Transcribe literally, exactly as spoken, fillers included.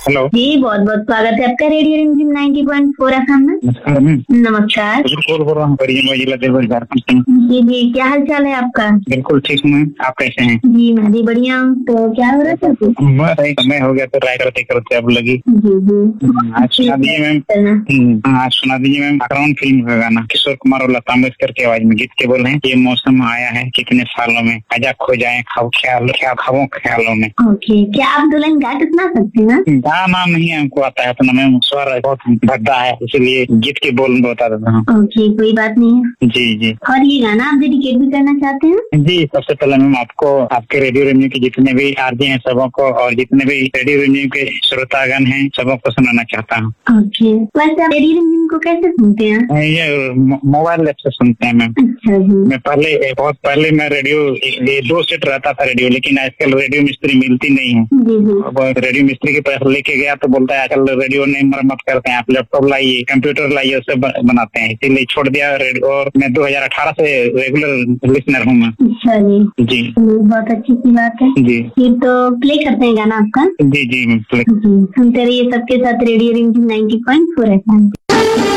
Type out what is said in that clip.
Hello जी, बहुत बहुत स्वागत है आपका रेडियो रिमझिम नाइन्टी पॉइंट फोर एफएम में। नमस्कार मैम। नमस्कार। कॉल कर रहा हूँ परिजन जिला देवघर झारखंड से। जी जी, क्या हाल चाल है आपका? बिल्कुल ठीक हूँ मैम, आप कैसे हैं? जी मैं भी बढ़िया हूँ। तो क्या हो रहा था? बस समय हो गया तो ट्राई करते करते अब लगी। जी जी, आज सुना दीजिए मैम। हाँ, आज सुना दीजिए मैम बैकग्राउंड फिल्म का गाना किशोर कुमार और लता मंगेशकर की आवाज में। गीत के बोल हैं, ये मौसम आया है कितने सालों में, आजा खो जाए खाओ ख्याल खाओ ख्यालों में। ओके, क्या आप दुल्हन गा के सुना सकते हैं ना? गाना नहीं हमको आता है उतना मैम, स्वर बहुत भद्दा है इसलिए गीत के बोल बता देता हूँ। ओके, कोई बात नहीं है। जी जी। और ये गाना आप डेडिकेट भी करना चाहते हैं? जी, सबसे पहले मैम आपको, आपके रेडियो रिमझिम के जितने भी आरजे हैं सबों को, और जितने भी रेडियो रिमझिम के श्रोतागण हैं सबों को सुनाना चाहता हूँ। ओके, वैसे आप रेडियो रिमझिम को कैसे सुनते हैं? ये मोबाइल ऐप से सुनते हैं मैम। अच्छा जी। मैं पहले बहुत पहले मैं रेडियो ये दो सेट रहता था रेडियो, लेकिन आजकल रेडियो मिस्त्री मिलती नहीं है। जी जी। अब रेडियो मिस्त्री के पास लेके गया तो बोलता है आजकल रेडियो नहीं मरम्मत करते हैं, आप लैपटॉप लाइए कंप्यूटर लाइए उससे बनाते हैं, इसीलिए छोड़ दिया रेडियो। और मैं दो हजार अठारह से रेगुलर लिसनर हूँ मैं। अच्छा जी जी, बहुत अच्छी सी बात है। जी फिर तो प्ले करते हैं गाना आपका। जी जी जी, सुनते रहिए सबके साथ रेडियो रिमझिम नाइन्टी पॉइंट फोर एफएम।